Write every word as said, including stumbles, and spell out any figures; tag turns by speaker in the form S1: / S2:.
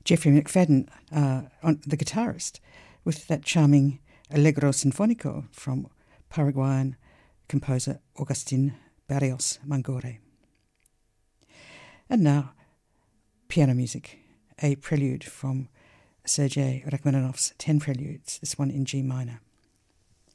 S1: Jeffrey McFadden, uh, on the guitarist, with that charming Allegro Sinfonico from Paraguayan composer Agustin Barrios Mangore. And now, piano music, a prelude from Sergei Rachmaninoff's Ten Preludes, this one in G minor.